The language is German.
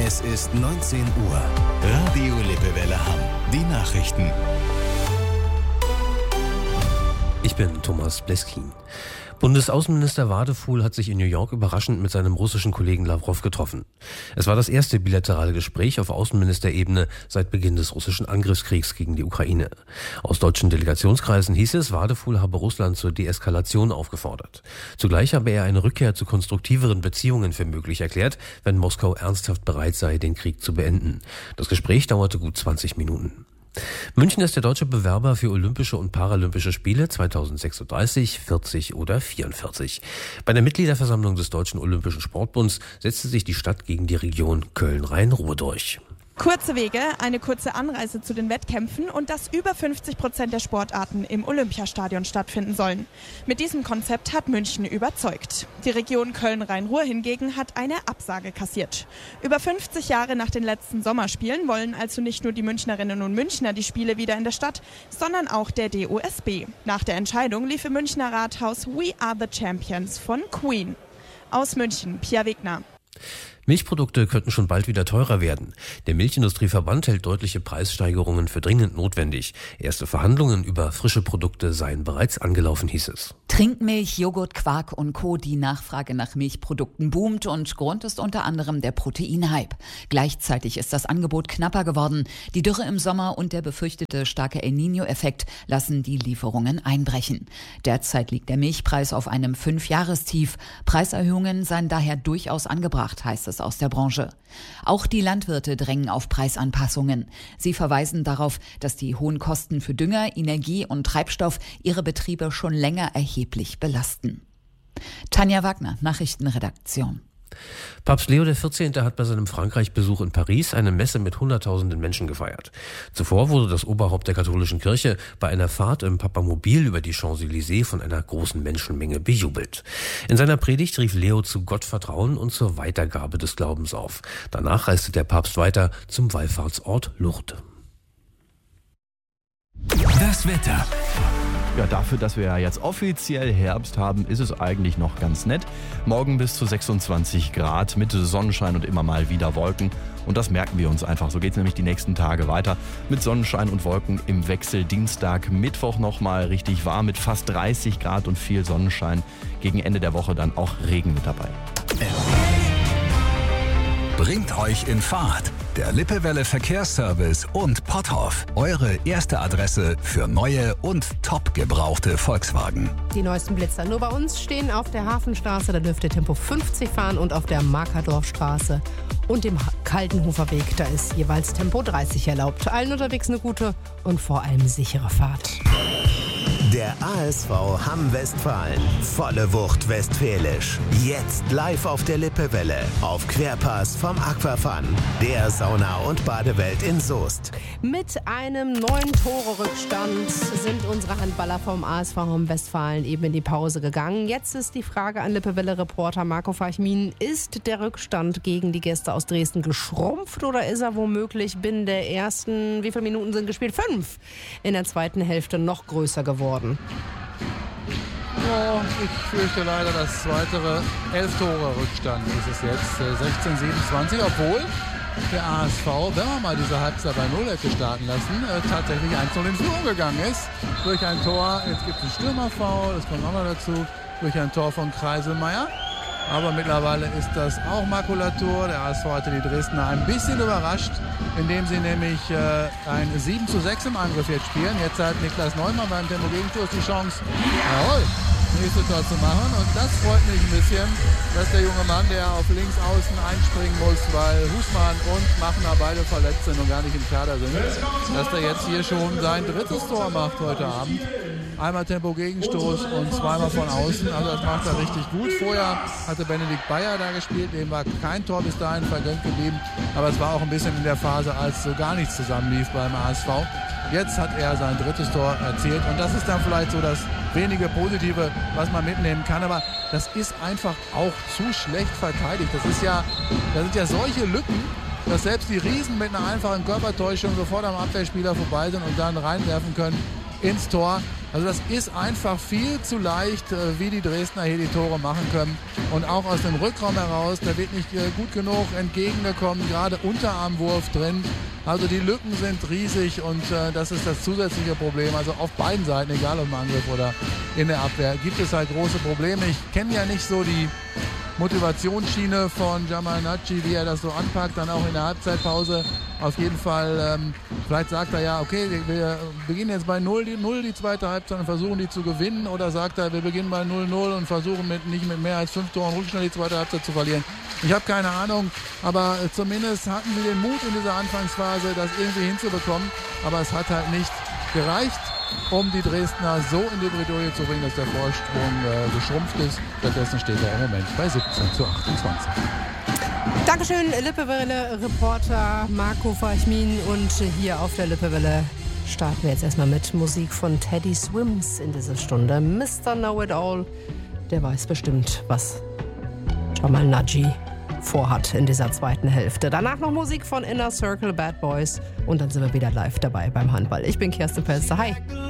Es ist 19 Uhr. Radio Lippewelle Hamm. Die Nachrichten. Ich bin Thomas Bleskin. Bundesaußenminister Wadefuhl hat sich in New York überraschend mit seinem russischen Kollegen Lawrow getroffen. Es war das erste bilaterale Gespräch auf Außenministerebene seit Beginn des russischen Angriffskriegs gegen die Ukraine. Aus deutschen Delegationskreisen hieß es, Wadefuhl habe Russland zur Deeskalation aufgefordert. Zugleich habe er eine Rückkehr zu konstruktiveren Beziehungen für möglich erklärt, wenn Moskau ernsthaft bereit sei, den Krieg zu beenden. Das Gespräch dauerte gut 20 Minuten. München ist der deutsche Bewerber für Olympische und Paralympische Spiele 2036, 40 oder 44. Bei der Mitgliederversammlung des Deutschen Olympischen Sportbunds setzte sich die Stadt gegen die Region Köln-Rhein-Ruhr durch. Kurze Wege, eine kurze Anreise zu den Wettkämpfen und dass über 50% der Sportarten im Olympiastadion stattfinden sollen. Mit diesem Konzept hat München überzeugt. Die Region Köln-Rhein-Ruhr hingegen hat eine Absage kassiert. Über 50 Jahre nach den letzten Sommerspielen wollen also nicht nur die Münchnerinnen und Münchner die Spiele wieder in der Stadt, sondern auch der DOSB. Nach der Entscheidung lief im Münchner Rathaus We Are the Champions von Queen. Aus München, Pia Wegner. Milchprodukte könnten schon bald wieder teurer werden. Der Milchindustrieverband hält deutliche Preissteigerungen für dringend notwendig. Erste Verhandlungen über frische Produkte seien bereits angelaufen, hieß es. Trinkmilch, Joghurt, Quark und Co. Die Nachfrage nach Milchprodukten boomt und Grund ist unter anderem der Proteinhype. Gleichzeitig ist das Angebot knapper geworden. Die Dürre im Sommer und der befürchtete starke El Niño-Effekt lassen die Lieferungen einbrechen. Derzeit liegt der Milchpreis auf einem 5-Jahrestief. Preiserhöhungen seien daher durchaus angebracht, heißt es aus der Branche. Auch die Landwirte drängen auf Preisanpassungen. Sie verweisen darauf, dass die hohen Kosten für Dünger, Energie und Treibstoff ihre Betriebe schon länger erheblich belasten. Tanja Wagner, Nachrichtenredaktion. Papst Leo XIV. Hat bei seinem Frankreich-Besuch in Paris eine Messe mit Hunderttausenden Menschen gefeiert. Zuvor wurde das Oberhaupt der katholischen Kirche bei einer Fahrt im Papamobil über die Champs-Élysées von einer großen Menschenmenge bejubelt. In seiner Predigt rief Leo zu Gottvertrauen und zur Weitergabe des Glaubens auf. Danach reiste der Papst weiter zum Wallfahrtsort Lourdes. Das Wetter. Ja, dafür, dass wir ja jetzt offiziell Herbst haben, ist es eigentlich noch ganz nett. Morgen bis zu 26 Grad mit Sonnenschein und immer mal wieder Wolken. Und das merken wir uns einfach. So geht es nämlich die nächsten Tage weiter mit Sonnenschein und Wolken im Wechsel. Dienstag, Mittwoch nochmal richtig warm mit fast 30 Grad und viel Sonnenschein. Gegen Ende der Woche dann auch Regen mit dabei. Bringt euch in Fahrt. Der Lippewelle Verkehrsservice und Potthoff. Eure erste Adresse für neue und top gebrauchte Volkswagen. Die neuesten Blitzer nur bei uns stehen auf der Hafenstraße. Da dürft ihr Tempo 50 fahren und auf der Markerdorfstraße und dem Kaltenhofer Weg. Da ist jeweils Tempo 30 erlaubt. Allen unterwegs eine gute und vor allem sichere Fahrt. Der ASV Hamm-Westfalen. Volle Wucht westfälisch. Jetzt live auf der Lippewelle. Auf Querpass vom Aquafun. Der Sauna- und Badewelt in Soest. Mit einem 9-Tore-Rückstand sind unsere Handballer vom ASV Hamm-Westfalen eben in die Pause gegangen. Jetzt ist die Frage an Lippewelle-Reporter Marco Feichmin. Ist der Rückstand gegen die Gäste aus Dresden geschrumpft oder ist er womöglich binnen der ersten, wie viele Minuten sind gespielt? 5 in der zweiten Hälfte noch größer geworden? Ja, ich fürchte leider das weitere 11-Tore-Rückstand ist es jetzt, 16-27, obwohl der ASV, wenn man mal diese Halbzeit bei 0 hätte starten lassen, tatsächlich 1-0 in Führung gegangen ist. Durch ein Tor, jetzt gibt es einen Stürmerfoul, das kommt auch noch dazu, durch ein Tor von Kreiselmeier. Aber mittlerweile ist das auch Makulatur. Der ASV hatte die Dresdner ein bisschen überrascht, indem sie nämlich ein 7:6 im Angriff jetzt spielen. Jetzt hat Niklas Neumann beim Tempo-Gegenstoß die Chance, jawohl, nächste Tor zu machen. Und das freut mich ein bisschen, dass der junge Mann, der auf links außen einspringen muss, weil Husmann und Machner beide verletzt sind und gar nicht im Kader sind, dass der jetzt hier schon sein 3. Tor macht heute Abend. Einmal Tempo-Gegenstoß und zweimal von außen. Also das macht er richtig gut. Vorher hatte Benedikt Bayer da gespielt. Dem war kein Tor bis dahin vergönnt geblieben. Aber es war auch ein bisschen in der Phase, als so gar nichts zusammenlief beim ASV. Jetzt hat er sein 3. Tor erzielt. Und das ist dann vielleicht so das wenige Positive, was man mitnehmen kann. Aber das ist einfach auch zu schlecht verteidigt. Da sind ja solche Lücken, dass selbst die Riesen mit einer einfachen Körpertäuschung sofort am Abwehrspieler vorbei sind und dann reinwerfen können ins Tor. Also das ist einfach viel zu leicht, wie die Dresdner hier die Tore machen können. Und auch aus dem Rückraum heraus, da wird nicht gut genug entgegengekommen, gerade Unterarmwurf drin. Also die Lücken sind riesig und das ist das zusätzliche Problem. Also auf beiden Seiten, egal ob im Angriff oder in der Abwehr, gibt es halt große Probleme. Ich kenne ja nicht so die Motivationsschiene von Jamal Naci, wie er das so anpackt, dann auch in der Halbzeitpause. Auf jeden Fall, vielleicht sagt er ja, okay, wir beginnen jetzt bei 0 die zweite Halbzeit und versuchen die zu gewinnen. Oder sagt er, wir beginnen bei 0-0 und versuchen nicht mit mehr als 5 Toren Rückstand die zweite Halbzeit zu verlieren. Ich habe keine Ahnung, aber zumindest hatten sie den Mut in dieser Anfangsphase, das irgendwie hinzubekommen. Aber es hat halt nicht gereicht, um die Dresdner so in die Bredouille zu bringen, dass der Vorsprung geschrumpft ist. Stattdessen steht er im Moment bei 17:28. Dankeschön, Lippewelle-Reporter Marco Fachmin. Und hier auf der Lippewelle starten wir jetzt erstmal mit Musik von Teddy Swims in dieser Stunde. Mr. Know-It-All, der weiß bestimmt, was Jamal Naci vorhat in dieser zweiten Hälfte. Danach noch Musik von Inner Circle, Bad Boys und dann sind wir wieder live dabei beim Handball. Ich bin Kerstin Pelzer. Hi.